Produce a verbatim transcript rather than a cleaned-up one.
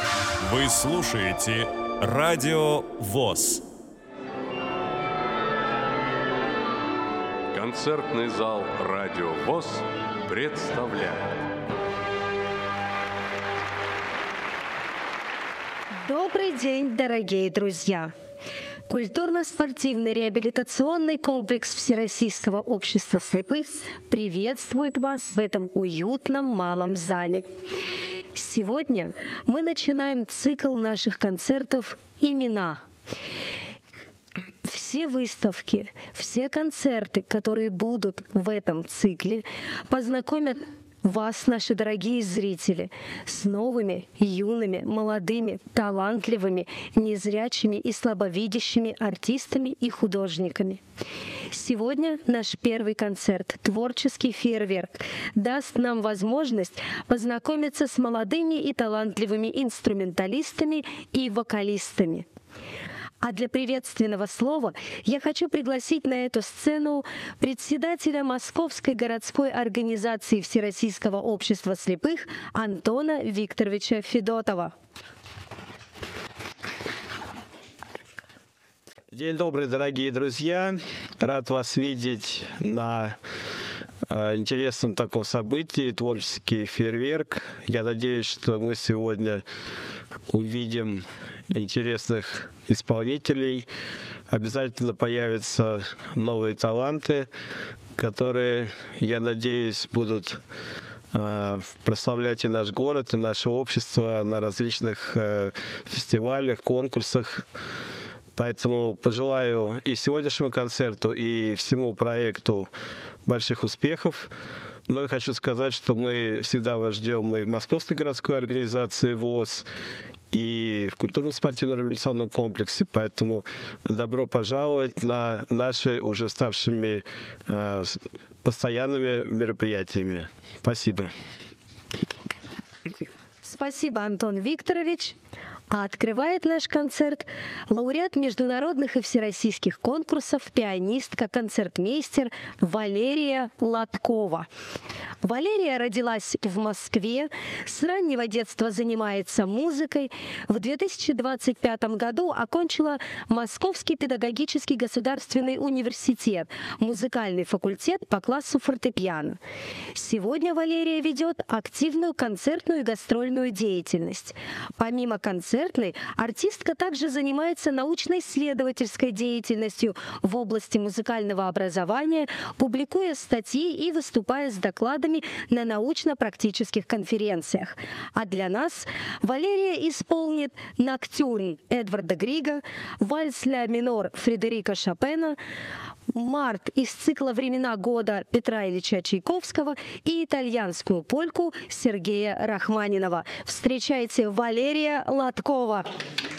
Вы слушаете Радио ВОС. Концертный зал Радио ВОС представляет. Добрый день, дорогие друзья! Культурно-спортивный реабилитационный комплекс Всероссийского общества слепых приветствует вас в этом уютном малом зале. Сегодня мы начинаем цикл наших концертов «Имена». Все выставки, все концерты, которые будут в этом цикле, познакомят вас, наши дорогие зрители, с новыми, юными, молодыми, талантливыми, незрячими и слабовидящими артистами и художниками. Сегодня наш первый концерт «Творческий фейерверк» даст нам возможность познакомиться с молодыми и талантливыми инструменталистами и вокалистами. А для приветственного слова я хочу пригласить на эту сцену председателя Московской городской организации Всероссийского общества слепых Антона Викторовича Федотова. День добрый, дорогие друзья! Рад вас видеть на э, интересном таком событии «Творческий фейерверк». Я надеюсь, что мы сегодня увидим интересных исполнителей. Обязательно появятся новые таланты, которые, я надеюсь, будут э, прославлять и наш город, и наше общество на различных э, фестивалях, конкурсах. Поэтому пожелаю и сегодняшнему концерту, и всему проекту больших успехов. Но я хочу сказать, что мы всегда вас ждем и в Московской городской организации ВОС, и в культурно-спортивном реабилитационном комплексе. Поэтому добро пожаловать на наши уже ставшими э, постоянными мероприятиями. Спасибо. Спасибо, Антон Викторович. А открывает наш концерт лауреат международных и всероссийских конкурсов, пианистка, концертмейстер Валерия Латкова. Валерия родилась в Москве, с раннего детства занимается музыкой. В две тысячи двадцать пятом году окончила Московский педагогический государственный университет, музыкальный факультет по классу фортепиано. Сегодня Валерия ведет активную концертную и гастрольную деятельность. Помимо концертов, артистка также занимается научно-исследовательской деятельностью в области музыкального образования, публикуя статьи и выступая с докладами на научно-практических конференциях. А для нас Валерия исполнит «Ноктюрн» Эдварда Грига, вальс ля минор Фредерика Шопена, «Март» из цикла «Времена года» Петра Ильича Чайковского и итальянскую польку Сергея Рахманинова. Встречайте Валерия Латкова.